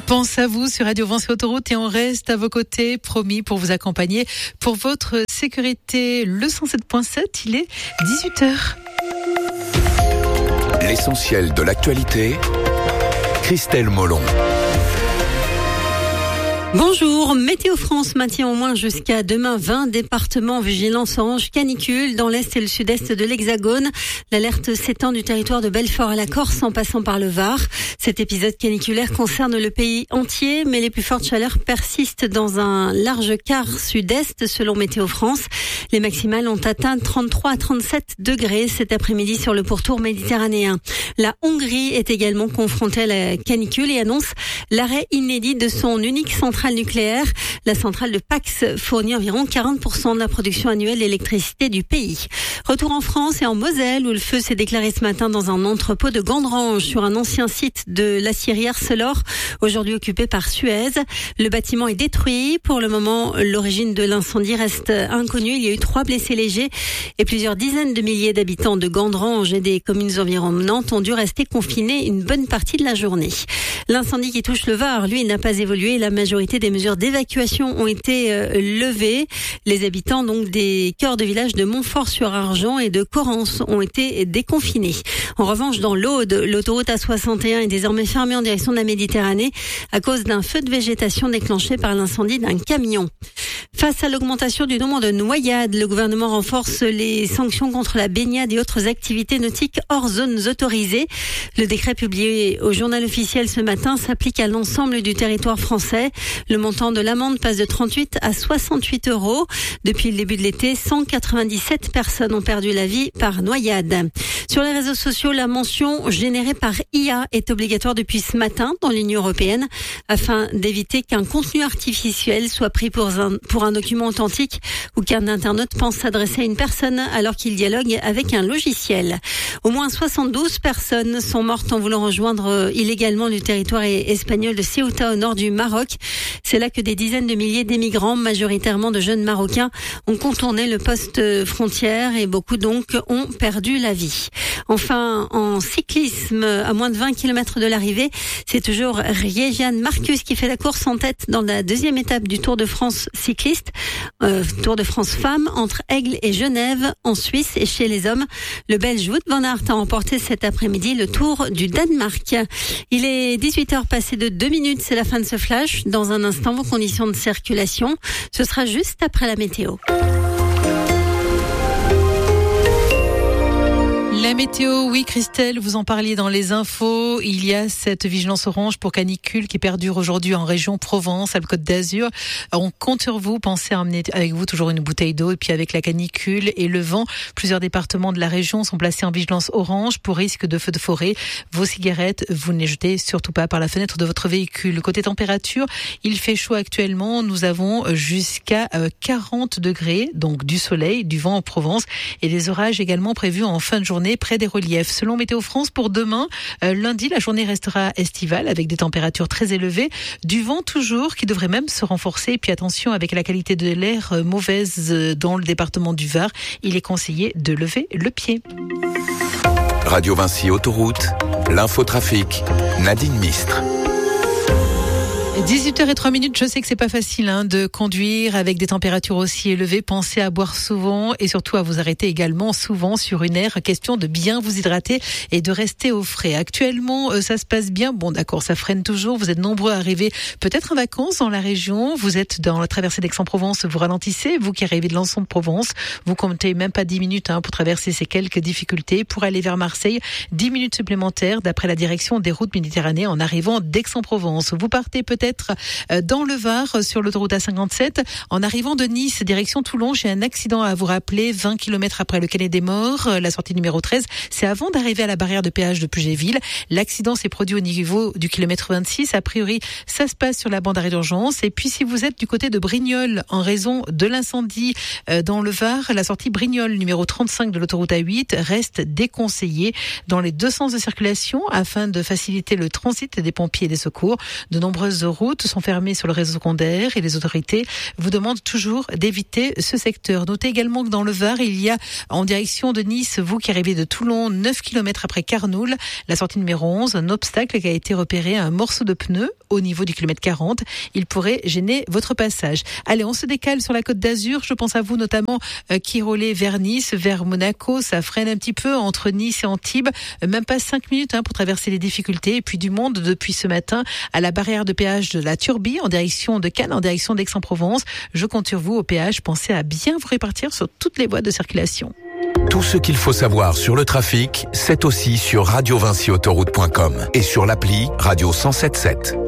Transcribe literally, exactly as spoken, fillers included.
Pense à vous sur Radio Vinci Autoroute et on reste à vos côtés, promis, pour vous accompagner pour votre sécurité. Le cent sept point sept, il est dix-huit heures. L'essentiel de l'actualité, Christelle Molon. Bonjour, Météo France maintient au moins jusqu'à demain vingt départements vigilance orange canicule dans l'est et le sud-est de l'Hexagone. L'alerte s'étend du territoire de Belfort à la Corse en passant par le Var. Cet épisode caniculaire concerne le pays entier, mais les plus fortes chaleurs persistent dans un large quart sud-est selon Météo France. Les maximales ont atteint trente-trois à trente-sept degrés cet après-midi sur le pourtour méditerranéen. La Hongrie est également confrontée à la canicule et annonce l'arrêt inédit de son unique centrale nucléaire. La centrale de Pax fournit environ quarante pour cent de la production annuelle d'électricité du pays. Retour en France et en Moselle où le feu s'est déclaré ce matin dans un entrepôt de Gandrange sur un ancien site de l'aciérie Arcelor, aujourd'hui occupé par Suez. Le bâtiment est détruit. Pour le moment, l'origine de l'incendie reste inconnue. Il y a eu trois blessés légers et plusieurs dizaines de milliers d'habitants de Gandrange et des communes environnantes ont dû rester confinés une bonne partie de la journée. L'incendie qui touche le Var, lui, n'a pas évolué. La majorité des mesures d'évacuation ont été euh, levées. Les habitants donc des cœurs de village de Montfort-sur-Argent et de Corrence ont été déconfinés. En revanche, dans l'Aude, l'autoroute A soixante et un est désormais fermée en direction de la Méditerranée à cause d'un feu de végétation déclenché par l'incendie d'un camion. Face à l'augmentation du nombre de noyades, le gouvernement renforce les sanctions contre la baignade et autres activités nautiques hors zones autorisées. Le décret publié au journal officiel ce matin s'applique à l'ensemble du territoire français. Le montant de l'amende passe de trente-huit à soixante-huit euros. Depuis le début de l'été, cent quatre-vingt-dix-sept personnes ont perdu la vie par noyade. Sur les réseaux sociaux, la mention générée par I A est obligatoire depuis ce matin dans l'Union européenne afin d'éviter qu'un contenu artificiel soit pris pour un, pour un document authentique ou qu'un internaute pense s'adresser à une personne alors qu'il dialogue avec un logiciel. Au moins soixante-douze personnes sont mortes en voulant rejoindre illégalement le territoire espagnol de Ceuta au nord du Maroc. C'est là que des dizaines de milliers d'émigrants, majoritairement de jeunes Marocains, ont contourné le poste frontière et beaucoup donc ont perdu la vie. Enfin, en cyclisme, à moins de vingt kilomètres de l'arrivée, c'est toujours Réjeanne Marcus qui fait la course en tête dans la deuxième étape du Tour de France cycliste, euh, Tour de France femmes, entre Aigle et Genève, en Suisse. Et chez les hommes, le Belge Wout van Aert a remporté cet après-midi le Tour du Danemark. Il est dix-huit heures passées de deux minutes, c'est la fin de ce flash. Dans un instant, vos conditions de circulation, ce sera juste après la météo. La météo, oui Christelle, vous en parliez dans les infos. Il y a cette vigilance orange pour canicule qui perdure aujourd'hui en région Provence, Alpes-Côte d'Azur. On compte sur vous, pensez à emmener avec vous toujours une bouteille d'eau. Et puis avec la canicule et le vent, plusieurs départements de la région sont placés en vigilance orange pour risque de feux de forêt. Vos cigarettes, vous ne les jetez surtout pas par la fenêtre de votre véhicule. Côté température, il fait chaud actuellement. Nous avons jusqu'à quarante degrés, donc du soleil, du vent en Provence et des orages également prévus en fin de journée près des reliefs. Selon Météo France, pour demain, euh, lundi, la journée restera estivale avec des températures très élevées, du vent toujours qui devrait même se renforcer. Et puis attention, avec la qualité de l'air euh, mauvaise euh, dans le département du Var, il est conseillé de lever le pied. Radio Vinci Autoroute, l'infotrafic, Nadine Mistre. dix-huit heures zéro trois minutes, je sais que c'est pas facile hein, de conduire avec des températures aussi élevées. Pensez à boire souvent et surtout à vous arrêter également souvent sur une aire. Question de bien vous hydrater et de rester au frais. Actuellement, euh, ça se passe bien. Bon, d'accord, ça freine toujours. Vous êtes nombreux à arriver peut-être en vacances dans la région. Vous êtes dans la traversée d'Aix-en-Provence, vous ralentissez. Vous qui arrivez de l'Anson de Provence, vous comptez même pas dix minutes hein, pour traverser ces quelques difficultés. Pour aller vers Marseille, dix minutes supplémentaires d'après la direction des routes méditerranéennes en arrivant d'Aix-en-Provence. Vous partez peut-être dans le Var sur l'autoroute A cinquante-sept. En arrivant de Nice, direction Toulon, j'ai un accident à vous rappeler, vingt kilomètres après le Canet des Morts, la sortie numéro treize. C'est avant d'arriver à la barrière de péage de Puget-Ville. L'accident s'est produit au niveau du kilomètre vingt-six. A priori, ça se passe sur la bande d'arrêt d'urgence. Et puis, si vous êtes du côté de Brignoles, en raison de l'incendie dans le Var, la sortie Brignoles numéro trente-cinq de l'autoroute A huit reste déconseillée dans les deux sens de circulation afin de faciliter le transit des pompiers et des secours. De nombreuses routes sont fermées sur le réseau secondaire et les autorités vous demandent toujours d'éviter ce secteur. Notez également que dans le Var, il y a en direction de Nice, vous qui arrivez de Toulon, neuf kilomètres après Carnoul, la sortie numéro onze, un obstacle qui a été repéré, un morceau de pneu au niveau du kilomètre quarante. Il pourrait gêner votre passage. Allez, on se décale sur la Côte d'Azur. Je pense à vous notamment euh, qui roulez vers Nice, vers Monaco. Ça freine un petit peu entre Nice et Antibes. Euh, même pas cinq minutes hein, pour traverser les difficultés. Et puis du monde depuis ce matin à la barrière de péage de la Turbie en direction de Cannes, en direction d'Aix-en-Provence. Je compte sur vous au péage. Pensez à bien vous répartir sur toutes les voies de circulation. Tout ce qu'il faut savoir sur le trafic, c'est aussi sur radio vinci autoroute point com et sur l'appli Radio cent sept sept.